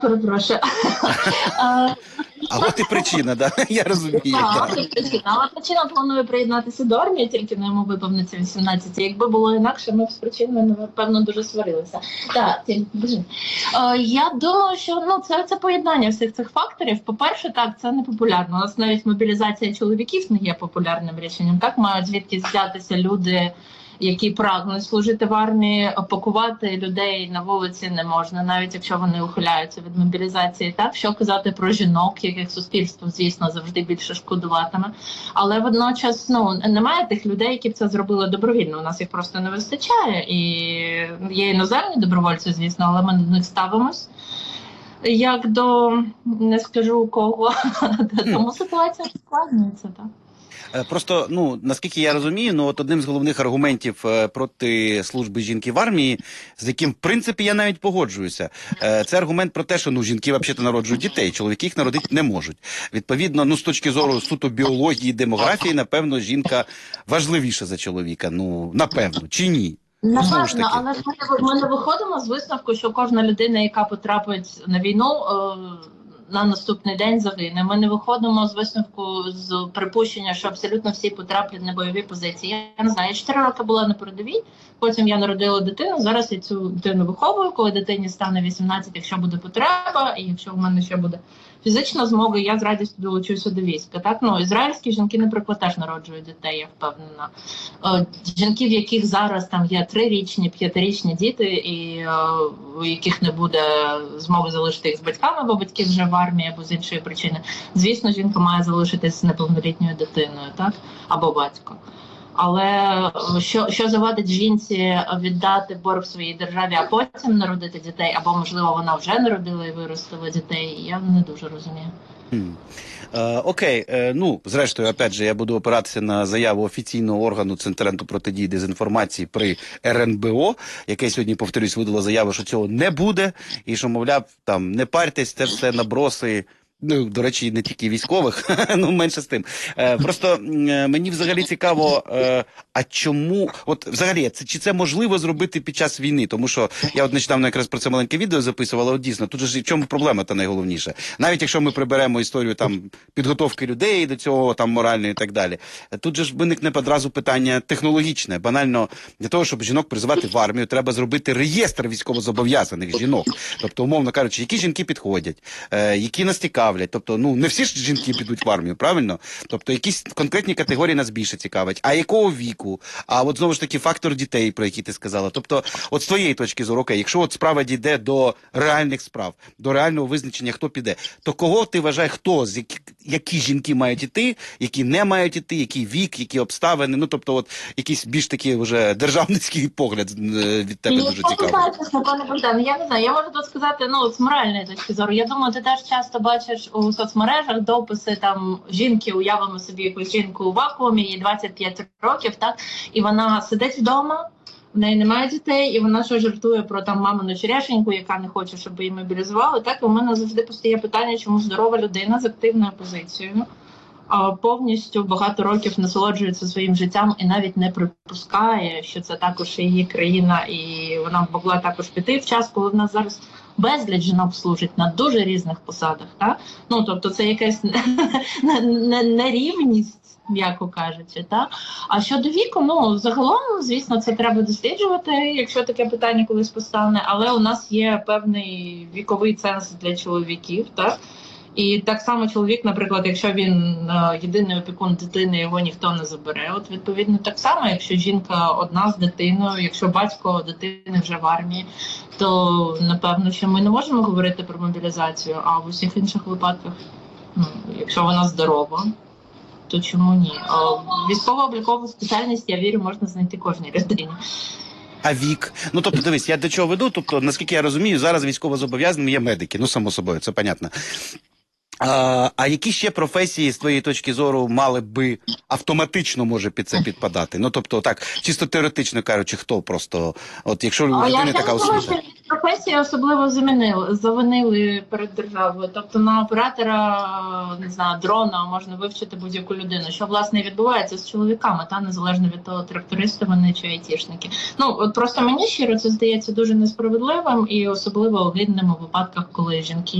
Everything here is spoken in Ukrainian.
Перепрошую. А от і причина, да? Я розумію. Так, Да. це причина. Але причина планує приєднатися до армії, тільки на йому виповниться 18. Якби було інакше, ми б з причиною, напевно, дуже сварилися. Так, я думаю, що це поєднання всіх цих факторів. По-перше, так, це не популярно. У нас навіть мобілізація чоловіків не є популярним рішенням. Так, мають звідки взятися люди, які прагнуть служити в армії, пакувати людей на вулиці не можна, навіть якщо вони ухиляються від мобілізації. Так, що казати про жінок, яких суспільство, звісно, завжди більше шкодуватиме. Але водночас немає тих людей, які б це зробили добровільно. У нас їх просто не вистачає. І є іноземні добровольці, звісно, але ми до них ставимось. Як до не скажу кого, тому ситуація складнюється, так. Просто, наскільки я розумію, от одним з головних аргументів проти служби жінки в армії, з яким, в принципі, я навіть погоджуюся, це аргумент про те, що жінки взагалі народжують дітей, чоловіки їх народити не можуть. Відповідно, з точки зору суто біології, демографії, напевно, жінка важливіша за чоловіка. Напевно, чи ні? Напевно, але ми не виходимо з висновку, що кожна людина, яка потрапить на війну, на наступний день загине. Ми не виходимо з висновку з припущення, що абсолютно всі потраплять на бойові позиції. Я не знаю, я 4 роки була на передовій, потім я народила дитину, зараз я цю дитину виховую, коли дитині стане 18, якщо буде потреба, і якщо в мене ще буде фізична змога, я з радістю долучуся до війська. Так? Ізраїльські жінки, наприклад, теж народжують дітей, я впевнена. Жінки, в яких зараз там є 3-річні, 5-річні діти, і у яких не буде змоги залишити їх з батьками, бо батьки вже в армії або з іншої причини. Звісно, жінка має залишитися з неповнолітньою дитиною, так? Або батько. Але що завадить жінці віддати борг своїй державі, а потім народити дітей, або, можливо, вона вже народила і виростила дітей, я не дуже розумію. Окей, зрештою, опять же, я буду опиратися на заяву офіційного органу Центру протидії дезінформації при РНБО, яке сьогодні, повторюсь, видало заяву, що цього не буде, і що, мовляв, не парьтесь, це все наброси. До речі, не тільки військових, менше з тим. Просто мені взагалі цікаво, а чому, взагалі, чи це можливо зробити під час війни? Тому що я нещодавно якраз про це маленьке відео записував, але дійсно, тут же в чому проблема-то найголовніше? Навіть якщо ми приберемо історію підготовки людей до цього, моральної і так далі, тут же ж виникне одразу питання технологічне. Банально, для того, щоб жінок призивати в армію, треба зробити реєстр військовозобов'язаних жінок. Тобто, умовно кажучи, які жінки підходять, які нас цікавлять. Тобто, не всі ж жінки підуть в армію, правильно? Тобто, якісь конкретні категорії нас більше цікавить. А якого віку? А знову ж таки, фактор дітей, про які ти сказала. Тобто, з твоєї точки зору, якщо справа дійде до реальних справ, до реального визначення, хто піде, то кого ти вважаєш, які жінки мають іти, які не мають іти, який вік, які обставини? Тобто, якийсь більш такий вже державницький погляд від тебе дуже цікавий. Пане Богдан, я не знаю, я можу тут сказати, з моральної точки зору. Я думаю, ти теж часто бачиш у соцмережах дописи жінки, уявимо собі якусь жінку у вакуумі, їй 25 років, так, і вона сидить вдома, в неї немає дітей, і вона що жартує про мамину черешеньку, яка не хоче, щоб її мобілізували. Так, і у мене завжди постає питання, чому здорова людина з активною позицією повністю багато років насолоджується своїм життям і навіть не припускає, що це також її країна, і вона могла також піти в час, коли в нас зараз безліч жінок служить на дуже різних посадах. Так? Тобто це якась нерівність, м'яко кажучи. Так? А щодо віку, загалом, звісно, це треба досліджувати, якщо таке питання колись постане, але у нас є певний віковий ценз для чоловіків, так? І так само чоловік, наприклад, якщо він єдиний опікун дитини, його ніхто не забере. Відповідно, так само, якщо жінка одна з дитиною, якщо батько дитини вже в армії, то, напевно, що ми не можемо говорити про мобілізацію, а в усіх інших випадках, якщо вона здорова, то чому ні? Військово-облікову спеціальність, я вірю, можна знайти кожній людині. А вік? Тобто, дивись, я до чого веду, наскільки я розумію, зараз військовозобов'язаними є медики, само собою, це понятно. А які ще професії, з твоєї точки зору, мали би автоматично, може, під це підпадати? Ну, тобто, так, чисто теоретично кажучи, хто просто, от якщо у Я людини ще така не думаю, освіта. що професії особливо завинили перед державою. Тобто на оператора, не знаю, дрона можна вивчити будь-яку людину. Що, власне, і відбувається з чоловіками, та незалежно від того, трактористи вони чи айтішники. Ну, от просто мені щиро це здається дуже несправедливим і особливо огидним у випадках, коли жінки